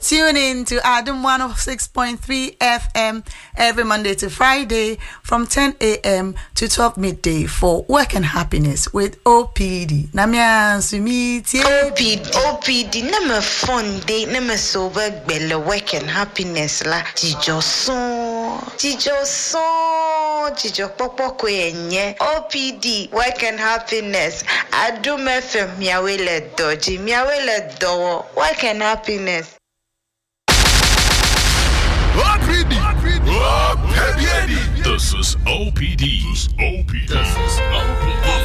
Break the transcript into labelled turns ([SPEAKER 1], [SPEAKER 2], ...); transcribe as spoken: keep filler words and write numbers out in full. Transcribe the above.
[SPEAKER 1] Tune in to Adam one oh six point three F M every Monday to Friday from ten a.m. to twelve midday for Work and Happiness with O P D. Namia Sumiti
[SPEAKER 2] O P D O P D nama fun day nama sober bella Work and Happiness la jijo son jijo son jijo popo kwenye O P D Work and Happiness Adum F M miawele doji miawele do Work and Happiness.
[SPEAKER 3] This is O P D. This is O P D. This is O P D.